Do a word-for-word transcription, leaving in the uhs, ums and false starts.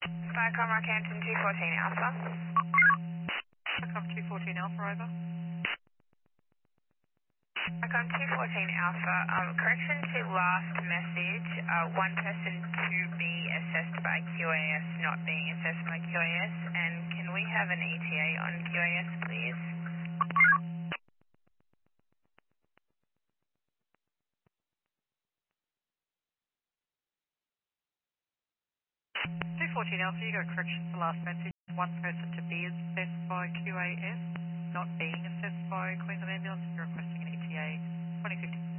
Viacom Rockhampton two fourteen Alpha. Viacom two fourteen Alpha, over. Viacom two fourteen Alpha, um, correction to last message, uh, one person to be assessed by Q A S not being assessed by Q A S, and can we have an E T A on Q A S please? two fourteen Alpha, you got a correction to last message. One person to be assessed by Q A S, not being assessed by Queensland Ambulance. You're requesting an E T A twenty fifty.